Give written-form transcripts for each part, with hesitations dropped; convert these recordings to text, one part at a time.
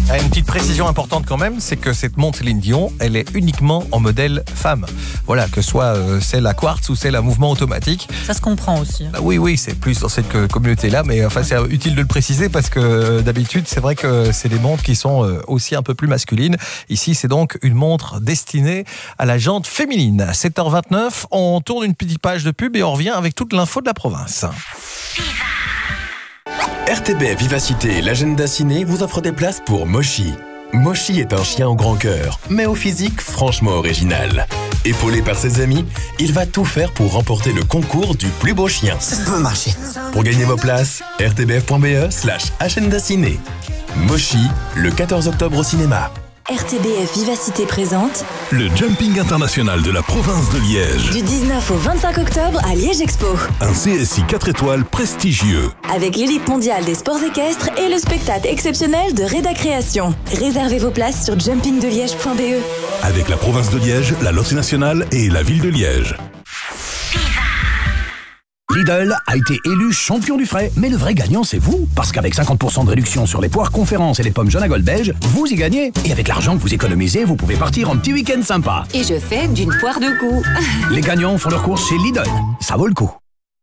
Une petite précision importante quand même, c'est que cette montre Céline Dion, elle est uniquement en modèle femme. Voilà, que ce soit celle à quartz ou celle à mouvement automatique. Ça se comprend aussi. Oui, c'est plus dans cette communauté-là, mais enfin c'est utile de le préciser parce que d'habitude, c'est vrai que c'est des montres qui sont aussi un peu plus masculines. Ici, c'est donc une montre destinée à la jante féminine. 7h29, on tourne une petite page de pub et on revient avec toute l'info de la province. RTBF Vivacité et l'agenda ciné vous offrent des places pour Moshi. Moshi est un chien au grand cœur, mais au physique franchement original. Épaulé par ses amis, il va tout faire pour remporter le concours du plus beau chien. Ça peut marcher. Pour gagner vos places, rtbf.be/agenda ciné. Moshi, le 14 octobre au cinéma. RTBF Vivacité présente le Jumping International de la province de Liège. Du 19 au 25 octobre à Liège Expo. Un CSI 4 étoiles prestigieux. Avec l'élite mondiale des sports équestres et le spectacle exceptionnel de Reda Création. Réservez vos places sur jumpingdeliège.be. Avec la province de Liège, la Loterie nationale et la ville de Liège. Lidl a été élu champion du frais, mais le vrai gagnant c'est vous, parce qu'avec 50% de réduction sur les poires conférences et les pommes jaunes à gold beige, vous y gagnez. Et avec l'argent que vous économisez, vous pouvez partir en petit week-end sympa. Et je fais d'une poire deux coups. Les gagnants font leurs courses chez Lidl, ça vaut le coup.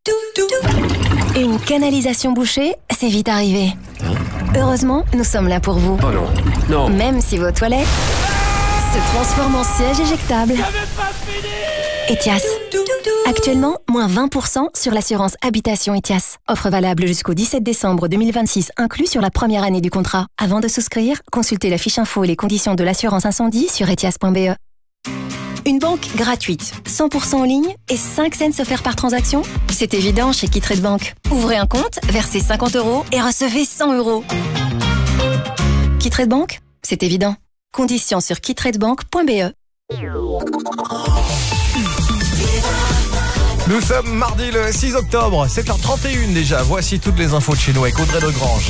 Une canalisation bouchée, c'est vite arrivé. Heureusement, nous sommes là pour vous. Oh non, non. Même si vos toilettes se transforment en siège éjectable. Etias. Actuellement, moins 20% sur l'assurance habitation Etias. Offre valable jusqu'au 17 décembre 2026, inclus sur la première année du contrat. Avant de souscrire, consultez la fiche info et les conditions de l'assurance incendie sur etias.be. Une banque gratuite, 100% en ligne et 5 cents offerts par transaction? C'est évident chez KeyTrade Bank. Ouvrez un compte, versez 50 € et recevez 100 €. KeyTrade Bank, c'est évident. Conditions sur keytradebank.be. Nous sommes mardi le 6 octobre, 7h31 déjà. Voici toutes les infos de chez nous avec Audrey Degrange.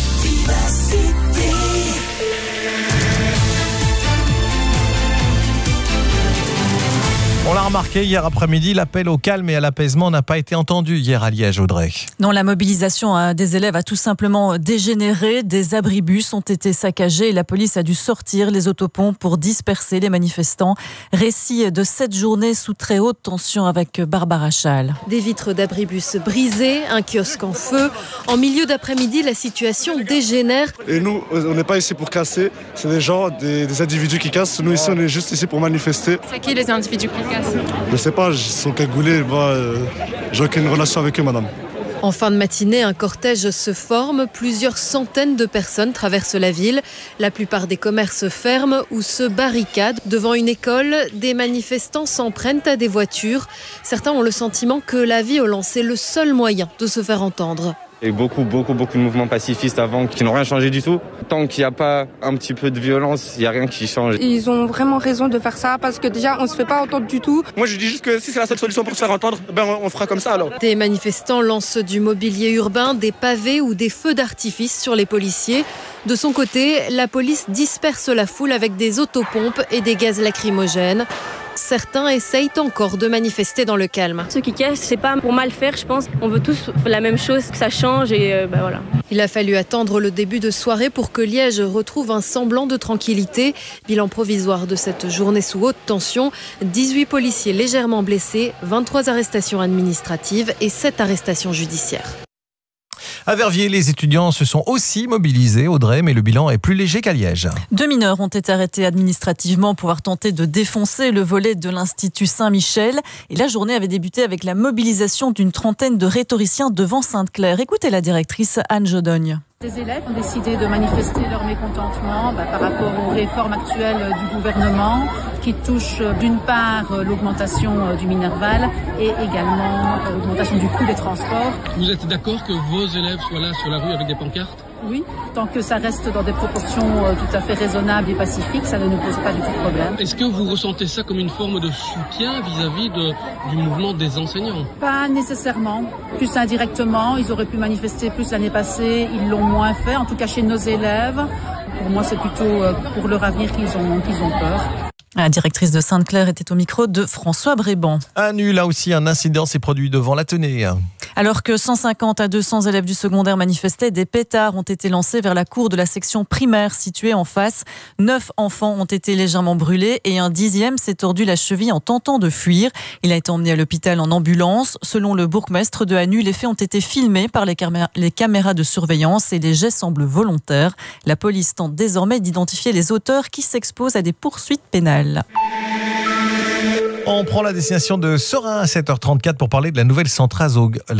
On l'a remarqué hier après-midi, l'appel au calme et à l'apaisement n'a pas été entendu hier à Liège, Audrey. Non, la mobilisation des élèves a tout simplement dégénéré. Des abribus ont été saccagés et la police a dû sortir les autopompes pour disperser les manifestants. Récit de cette journée sous très haute tension avec Barbara Chal. Des vitres d'abribus brisées, un kiosque en feu. En milieu d'après-midi, la situation dégénère. Et nous, on n'est pas ici pour casser. C'est des gens, des individus qui cassent. Nous, ici, on est juste ici pour manifester. C'est qui les individus qui cassent ? Je sais pas, ils sont cagoulés. J'ai aucune relation avec eux, madame. En fin de matinée, un cortège se forme. Plusieurs centaines de personnes traversent la ville. La plupart des commerces ferment ou se barricadent. Devant une école, des manifestants s'en prennent à des voitures. Certains ont le sentiment que la violence est le seul moyen de se faire entendre. Il y a eu beaucoup de mouvements pacifistes avant qui n'ont rien changé du tout. Tant qu'il n'y a pas un petit peu de violence, il n'y a rien qui change. Ils ont vraiment raison de faire ça parce que déjà, on ne se fait pas entendre du tout. Moi, je dis juste que si c'est la seule solution pour se faire entendre, on fera comme ça alors. Des manifestants lancent du mobilier urbain, des pavés ou des feux d'artifice sur les policiers. De son côté, la police disperse la foule avec des autopompes et des gaz lacrymogènes. Certains essayent encore de manifester dans le calme. Ceux qui cassent, c'est pas pour mal faire, je pense. On veut tous la même chose, que ça change et voilà. Il a fallu attendre le début de soirée pour que Liège retrouve un semblant de tranquillité. Bilan provisoire de cette journée sous haute tension. 18 policiers légèrement blessés, 23 arrestations administratives et 7 arrestations judiciaires. À Verviers, les étudiants se sont aussi mobilisés, Audrey, mais le bilan est plus léger qu'à Liège. 2 mineurs ont été arrêtés administrativement pour avoir tenté de défoncer le volet de l'Institut Saint-Michel. Et la journée avait débuté avec la mobilisation d'une trentaine de rhétoriciens devant Sainte-Claire. Écoutez la directrice Anne Jodogne. Les élèves ont décidé de manifester leur mécontentement par rapport aux réformes actuelles du gouvernement qui touchent d'une part l'augmentation du Minerval et également l'augmentation du coût des transports. Vous êtes d'accord que vos élèves soient là sur la rue avec des pancartes ? Oui, tant que ça reste dans des proportions tout à fait raisonnables et pacifiques, ça ne nous pose pas du tout de problème. Est-ce que vous ressentez ça comme une forme de soutien vis-à-vis du mouvement des enseignants ? Pas nécessairement, plus indirectement. Ils auraient pu manifester plus l'année passée, ils l'ont moins fait, en tout cas chez nos élèves. Pour moi, c'est plutôt pour leur avenir qu'ils ont peur. La directrice de Sainte-Claire était au micro de François Bréban. À Nu, là aussi, un incident s'est produit devant l'Athénée. Alors que 150 à 200 élèves du secondaire manifestaient, des pétards ont été lancés vers la cour de la section primaire située en face. 9 enfants ont été légèrement brûlés et un 10e s'est tordu la cheville en tentant de fuir. Il a été emmené à l'hôpital en ambulance. Selon le bourgmestre de Hanu, les faits ont été filmés par les caméras de surveillance et les jets semblent volontaires. La police tente désormais d'identifier les auteurs qui s'exposent à des poursuites pénales. On prend la destination de Serein à 7h34 pour parler de la nouvelle centrale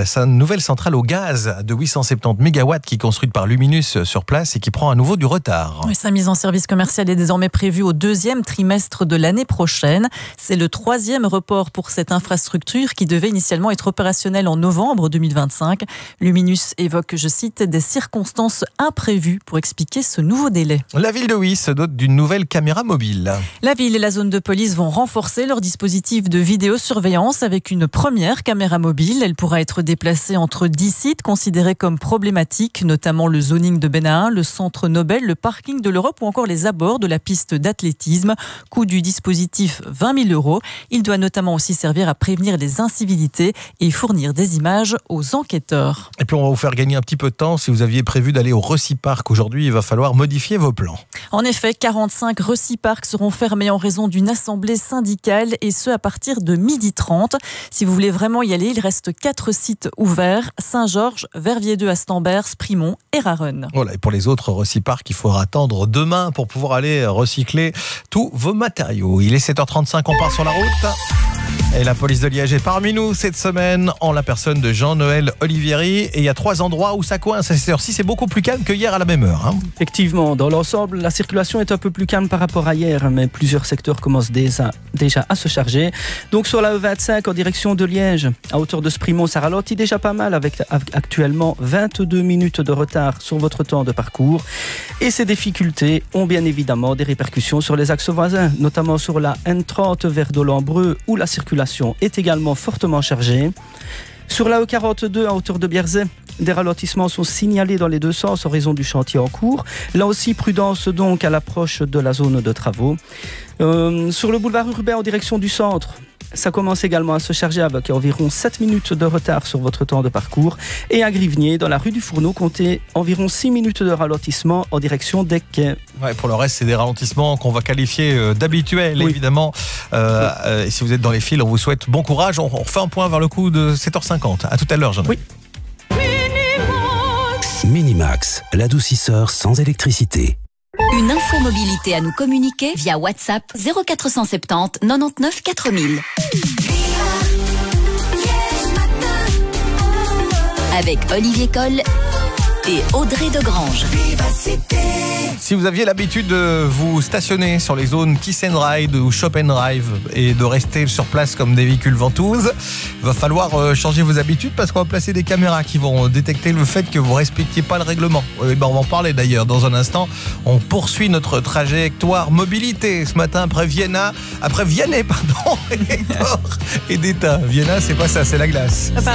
au gaz de 870 MW qui est construite par Luminus sur place et qui prend à nouveau du retard. Oui, sa mise en service commercial est désormais prévue au 2e trimestre de l'année prochaine. C'est le 3e report pour cette infrastructure qui devait initialement être opérationnelle en novembre 2025. Luminus évoque, je cite, des circonstances imprévues pour expliquer ce nouveau délai. La ville de Huy se dote d'une nouvelle caméra mobile. La ville et la zone de police vont renforcer leur dispositif de vidéosurveillance avec une première caméra mobile. Elle pourra être déplacée entre 10 sites considérés comme problématiques, notamment le zoning de Bénin, le centre Nobel, le parking de l'Europe ou encore les abords de la piste d'athlétisme. Coût du dispositif 20 000 €. Il doit notamment aussi servir à prévenir les incivilités et fournir des images aux enquêteurs. Et puis on va vous faire gagner un petit peu de temps. Si vous aviez prévu d'aller au Reciparc aujourd'hui, il va falloir modifier vos plans. En effet, 45 Reciparcs seront fermés en raison d'une assemblée syndicale et ce à partir de 12h30. Si vous voulez vraiment y aller, il reste 4 sites ouverts: Saint-Georges, Verviers 2 à Stambert, Sprimont et Rarennes. Voilà, et pour les autres Reciparcs, il faudra attendre demain pour pouvoir aller recycler tous vos matériaux. Il est 7h35, on part sur la route. Et la police de Liège est parmi nous cette semaine en la personne de Jean-Noël Olivieri. Et il y a 3 endroits où ça coince. À cette heure-ci, c'est beaucoup plus calme que hier à la même heure. Effectivement, dans l'ensemble, la circulation est un peu plus calme par rapport à hier, mais plusieurs secteurs commencent déjà à se charger. Donc sur la E25 en direction de Liège, à hauteur de Sprimont, ça ralentit déjà pas mal avec actuellement 22 minutes de retard sur votre temps de parcours. Et ces difficultés ont bien évidemment des répercussions sur les axes voisins, notamment sur la N30 vers Dolembreux où la circulation est également fortement chargée. Sur la E42 à hauteur de Bierzet, des ralentissements sont signalés dans les deux sens en raison du chantier en cours. Là aussi, prudence donc à l'approche de la zone de travaux. Sur le boulevard urbain en direction du centre, ça commence également à se charger avec environ 7 minutes de retard sur votre temps de parcours. Et à Grivnier, dans la rue du Fourneau, comptez environ 6 minutes de ralentissement en direction des quais. Ouais, pour le reste, c'est des ralentissements qu'on va qualifier d'habituels, oui. Évidemment. Et si vous êtes dans les files, on vous souhaite bon courage. On refait un point vers le coup de 7h50. À tout à l'heure, Jean-Noël. Oui. Minimax, l'adoucisseur sans électricité. Une info mobilité à nous communiquer via WhatsApp 0470 99 4000. Avec Olivier Coll et Audrey Degrange. Si vous aviez l'habitude de vous stationner sur les zones Kiss and Ride ou Shop and Drive et de rester sur place comme des véhicules ventouses, il va falloir changer vos habitudes parce qu'on va placer des caméras qui vont détecter le fait que vous ne respectiez pas le règlement. On va en parler d'ailleurs dans un instant. On poursuit notre trajectoire mobilité ce matin après Vienney, et d'État. Vienna, c'est pas ça, c'est la glace.